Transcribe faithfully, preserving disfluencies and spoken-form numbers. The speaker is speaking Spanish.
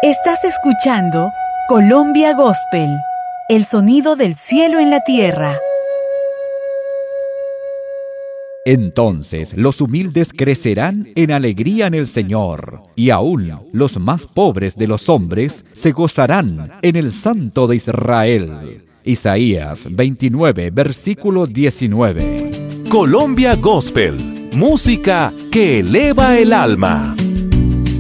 Estás escuchando Colombia Gospel, el sonido del cielo en la tierra. Entonces los humildes crecerán en alegría en el Señor, y aún los más pobres de los hombres se gozarán en el Santo de Israel. Isaías veintinueve, versículo diecinueve. Colombia Gospel, música que eleva el alma.